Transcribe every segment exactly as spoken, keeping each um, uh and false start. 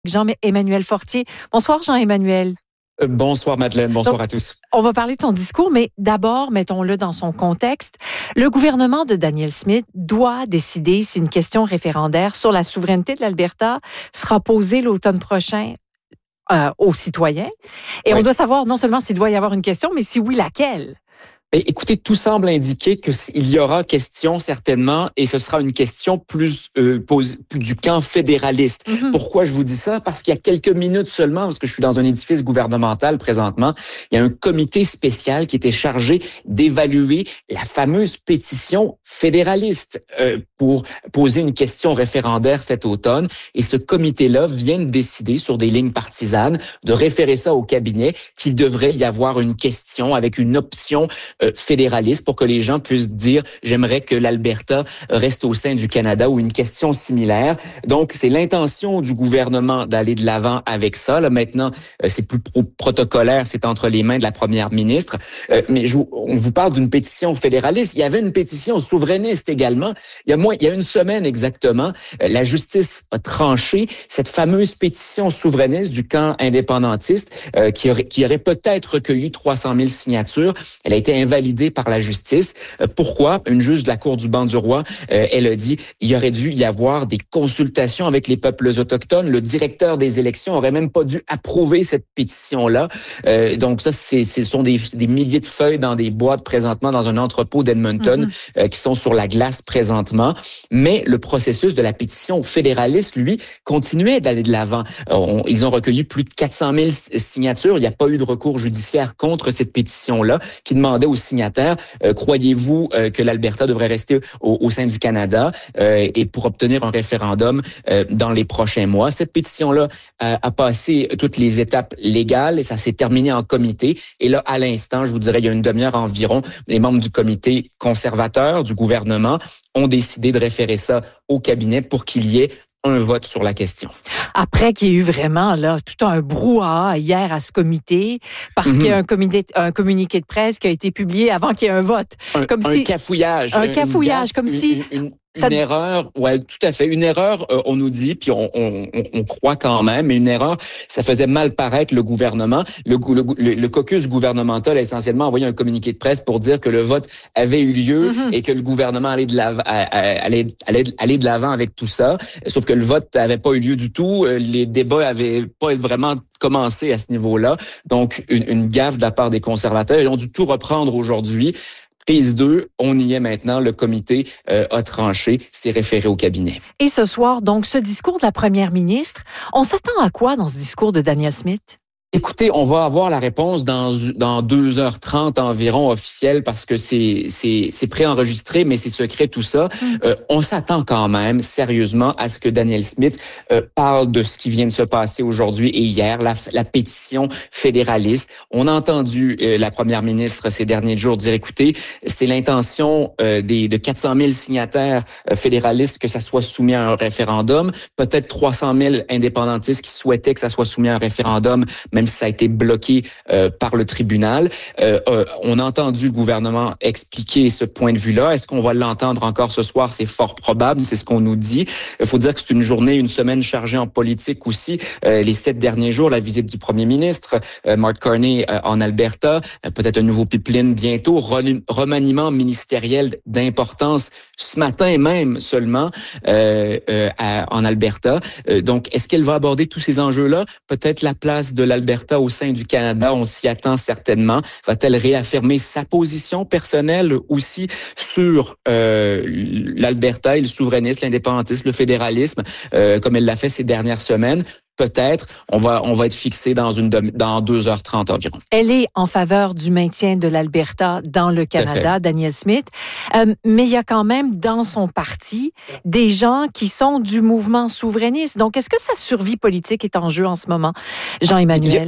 Jean-Emmanuel Fortier. Bonsoir Jean-Emmanuel. Euh, bonsoir Madeleine, bonsoir Donc, à tous. On va parler de ton discours, mais d'abord, mettons-le dans son contexte. Le gouvernement de Danielle Smith doit décider si une question référendaire sur la souveraineté de l'Alberta sera posée l'automne prochain euh, aux citoyens. Et oui. On doit savoir non seulement s'il doit y avoir une question, mais si oui, laquelle? Écoutez, tout semble indiquer qu'il y aura question certainement, et ce sera une question plus, euh, pose, plus du camp fédéraliste. Mm-hmm. Pourquoi je vous dis ça? Parce qu'il y a quelques minutes seulement, parce que je suis dans un édifice gouvernemental présentement, il y a un comité spécial qui était chargé d'évaluer la fameuse pétition fédéraliste euh, pour poser une question référendaire cet automne. Et ce comité-là vient de décider sur des lignes partisanes de référer ça au cabinet qu'il devrait y avoir une question avec une option Euh, fédéraliste pour que les gens puissent dire « j'aimerais que l'Alberta reste au sein du Canada » ou une question similaire. Donc, c'est l'intention du gouvernement d'aller de l'avant avec ça. Là, maintenant, euh, c'est plus pro- protocolaire, c'est entre les mains de la première ministre. Euh, mais je, on vous parle d'une pétition fédéraliste. Il y avait une pétition souverainiste également. Il y a, moins, il y a une semaine exactement, euh, la justice a tranché cette fameuse pétition souverainiste du camp indépendantiste euh, qui, aurait, qui aurait peut-être recueilli trois cent mille signatures. Elle a été invalidée par la justice. Euh, pourquoi? Une juge de la Cour du banc du roi, euh, elle a dit il aurait dû y avoir des consultations avec les peuples autochtones. Le directeur des élections aurait même pas dû approuver cette pétition-là. Euh, donc ça, c'est, ce sont des, des milliers de feuilles dans des boîtes présentement dans un entrepôt d'Edmonton mm-hmm. euh, qui sont sur la glace présentement. Mais le processus de la pétition fédéraliste, lui, continuait d'aller de l'avant. Euh, on, ils ont recueilli plus de quatre cent mille signatures. Il n'y a pas eu de recours judiciaire contre cette pétition-là qui demandait aux signataires, euh, croyez-vous euh, que l'Alberta devrait rester au, au sein du Canada euh, et pour obtenir un référendum euh, dans les prochains mois. Cette pétition-là euh, a passé toutes les étapes légales et ça s'est terminé en comité. Et là, à l'instant, je vous dirais, il y a une demi-heure environ, les membres du comité conservateur du gouvernement ont décidé de référer ça au cabinet pour qu'il y ait un vote sur la question. Après qu'il y ait eu vraiment là tout un brouhaha hier à ce comité, parce mm-hmm. qu'il y a un, comité, un communiqué de presse qui a été publié avant qu'il y ait un vote. Un, comme un si, cafouillage. Un cafouillage, gaffe, comme une, si... Une, une... Ça... Une erreur, ouais, tout à fait. Une erreur, euh, on nous dit, puis on, on, on croit quand même, mais une erreur, ça faisait mal paraître le gouvernement. Le, le, le caucus gouvernemental a essentiellement envoyé un communiqué de presse pour dire que le vote avait eu lieu mm-hmm. et que le gouvernement allait de l'avant, allait, allait, allait de l'avant avec tout ça. Sauf que le vote n'avait pas eu lieu du tout. Les débats avaient pas vraiment commencé à ce niveau-là. Donc, une, une gaffe de la part des conservateurs. Ils ont dû tout reprendre aujourd'hui. Prise deux, on y est maintenant, le comité euh, a tranché, c'est référé au cabinet. Et ce soir, donc, ce discours de la première ministre, on s'attend à quoi dans ce discours de Danielle Smith? Écoutez, on va avoir la réponse dans dans deux heures trente environ officielle parce que c'est c'est c'est préenregistré mais c'est secret tout ça. Mm. Euh, on s'attend quand même sérieusement à ce que Danielle Smith euh, parle de ce qui vient de se passer aujourd'hui et hier, la la pétition fédéraliste. On a entendu euh, la première ministre ces derniers jours dire écoutez, c'est l'intention euh, des de quatre cent mille signataires euh, fédéralistes que ça soit soumis à un référendum, peut-être trois cent mille indépendantistes qui souhaitaient que ça soit soumis à un référendum. Même si ça a été bloqué euh, par le tribunal. Euh, euh, on a entendu le gouvernement expliquer ce point de vue-là. Est-ce qu'on va l'entendre encore ce soir? C'est fort probable, c'est ce qu'on nous dit. Il faut dire que c'est une journée, une semaine chargée en politique aussi. Euh, les sept derniers jours, la visite du premier ministre, euh, Mark Carney euh, en Alberta, euh, peut-être un nouveau pipeline bientôt, remaniement ministériel d'importance ce matin même seulement euh, euh, à, en Alberta. Euh, donc, est-ce qu'elle va aborder tous ces enjeux-là? Peut-être la place de l'Alberta au sein du Canada, on s'y attend certainement. Va-t-elle réaffirmer sa position personnelle aussi sur euh, l'Alberta et le souverainisme, l'indépendantisme, le fédéralisme, euh, comme elle l'a fait ces dernières semaines? Peut-être, on va on va être fixé dans une demi, dans deux heures trente environ. Elle est en faveur du maintien de l'Alberta dans le Canada, Danielle Smith, euh, mais il y a quand même dans son parti des gens qui sont du mouvement souverainiste. Donc, est-ce que sa survie politique est en jeu en ce moment, Jean-Emmanuel?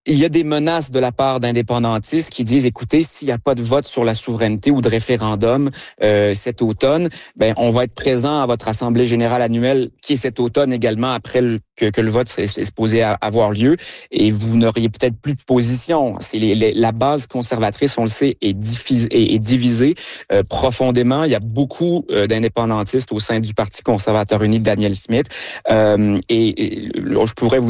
Il y a des menaces de la part d'indépendantistes qui disent, écoutez, s'il n'y a pas de vote sur la souveraineté ou de référendum euh, cet automne, ben on va être présent à votre assemblée générale annuelle qui est cet automne également après le, que, que le vote est, est supposé avoir lieu, et vous n'auriez peut-être plus de position. C'est les, les, la base conservatrice, on le sait, est, diffi, est, est divisée euh, profondément. Il y a beaucoup euh, d'indépendantistes au sein du Parti conservateur uni de Danielle Smith, euh, et, et je pourrais vous